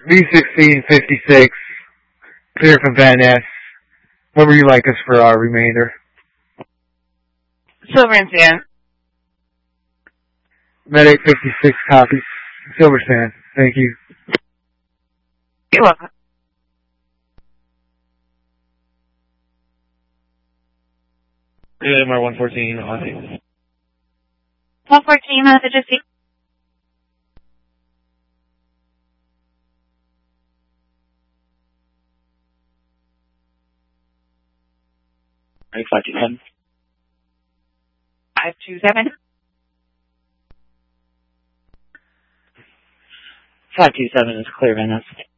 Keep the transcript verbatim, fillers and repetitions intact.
B sixteen fifty-six, clear from Van Ness. What would you like us for our remainder? Silver and Sand. Medic fifty-six copies. Silver Sand. Thank you. You're welcome. M R one fourteen on one fourteen, message is five two seven. five two seven. five two seven is clear, Van Ness.